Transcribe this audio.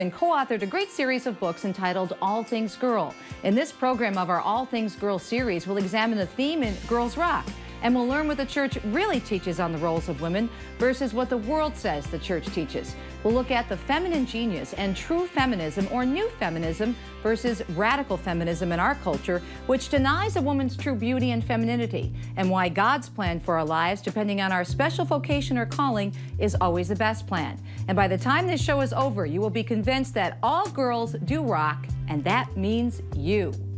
And co-authored a great series of books entitled All Things Girl. In this program of our All Things Girl series, we'll examine the theme in Girls Rock, and we'll learn what the church really teaches on the roles of women versus what the world says the church teaches. We'll look at the feminine genius and true feminism or new feminism versus radical feminism in our culture, which denies a woman's true beauty and femininity, and why God's plan for our lives, depending on our special vocation or calling, is always the best plan. And by the time this show is over, you will be convinced that all girls do rock, and that means you.